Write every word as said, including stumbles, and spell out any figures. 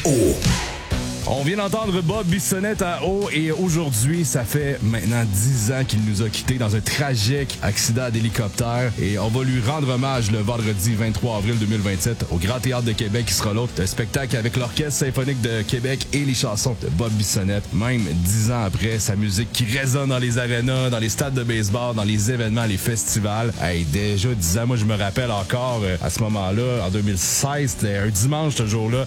haut. On vient d'entendre Bob Bissonnette à eau et aujourd'hui, ça fait maintenant dix ans qu'il nous a quittés dans un tragique accident d'hélicoptère et on va lui rendre hommage le vendredi vingt-trois avril deux mille vingt-sept au Grand Théâtre de Québec qui sera l'autre. Un spectacle avec l'Orchestre symphonique de Québec et les chansons de Bob Bissonnette. Même dix ans après, sa musique qui résonne dans les arénas, dans les stades de baseball, dans les événements, les festivals. Hey, déjà dix ans, moi je me rappelle encore euh, à ce moment-là, en deux mille seize, c'était un dimanche ce jour-là.